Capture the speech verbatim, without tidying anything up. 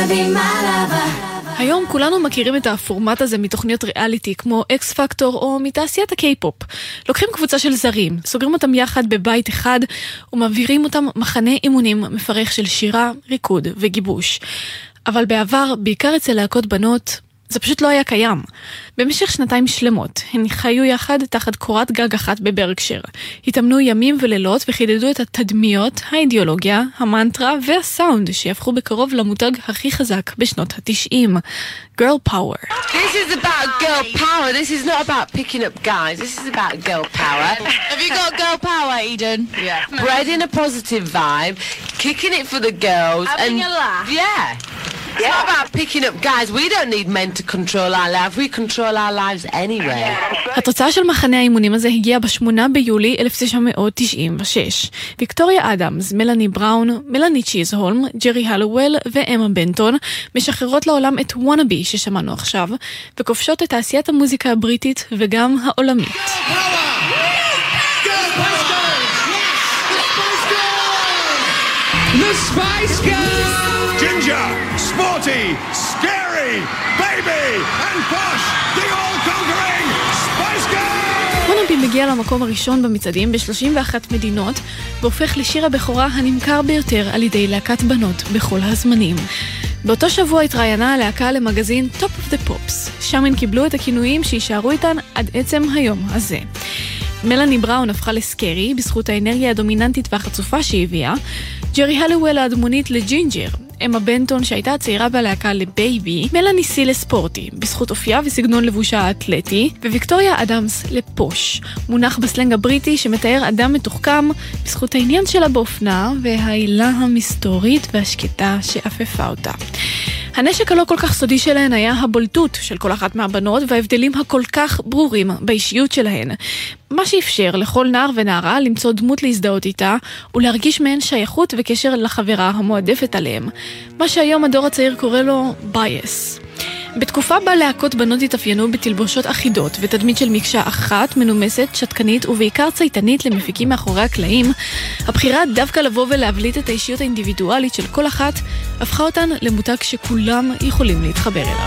היום כולנו מכירים את הפורמט הזה מתוכניות ריאליטי כמו אקס פקטור או מתעשיית הקיי-פופ. לוקחים קבוצה של זרים, סוגרים אותם יחד בבית אחד ומעבירים אותם מחנה אימונים מפרך של שירה, ריקוד וגיבוש. אבל בעבר, בעיקר אצל להקות בנות, זה פשוט לא היה קיים. במשך שנתיים שלמות, הן חיו יחד תחת קורת גג אחת בברקשר. התאמנו ימים ולילות וחידדו את התדמיות, האידיאולוגיה, המנטרה והסאונד שיהפכו בקרוב למותג הכי חזק בשנות ה-תשעים. Girl Power. This is about girl power. This is not about picking up guys. This is about girl power. Have you got girl power, Eden? Yeah. Spreading a positive vibe, kicking it for the girls. Having and a laugh. Yeah. It's yeah. not about picking up guys. We don't need men to control our lives. We control our lives anyway. התוצאה של מחנה האימונים הזה הגיעה בשמונה ביולי אלף תשע מאות תשעים ושש. ויקטוריה אדמס, מלאני בראון, מלאני צ'יזהולם, ג'רי הלוול ואמה בנטון משחררות לעולם את וואנאבי ששמענו עכשיו, וכובשות את תעשיית המוזיקה הבריטית וגם העולמית. The Spice Girls! Ginger, sporty, scary, baby, and posh, the all-conquering Spice Girls! וואנאבי מגיע למקום הראשון במצעדים ב-שלושים ואחת מדינות, והופך לשיר הבכורה הנמכר ביותר על ידי להקת בנות בכל הזמנים. באותו שבוע התראיינה הלהקה למגזין Top of the Pops, שם הן קיבלו את הכינויים שישארו איתן עד עצם היום הזה. מלאני בראון הפכה לסקרי בזכות האנרגיה הדומיננטית והחצופה שהיא הביאה, ג'רי הלוול האדמונית לג'ינג'ר, אמה בנטון שהייתה הצעירה בלהקה לבייבי, מלאני סי לספורטי בזכות אופייה וסגנון לבושה האתלטי, וויקטוריה אדמס לפוש, מונח בסלנג הבריטי שמתאר אדם מתוחכם בזכות העניין שלה באופנה והעילה המסתורית והשקטה שאפפה אותה. הנשק הלא כל כך סודי שלהן היה הבולטות של כל אחת מהבנות וההבדלים הכל כך ברורים באישיות שלהן, מה שאפשר לכל נער ונערה למצוא דמות להזדהות איתה ולהרגיש מהן שייכות וקשר לחברה המועדפת עליהם, מה שהיום הדור הצעיר קורא לו bias. בתקופה בה להקות בנות התאפיינו בתלבושות אחידות ותדמית של מקשה אחת, מנומסת, שתקנית ובעיקר צייתנית למפיקים מאחורי הקלעים, הבחירה דווקא לבוא ולהבליט את האישיות האינדיבידואלית של כל אחת הפכה אותן למותג שכולם יכולים להתחבר אליו.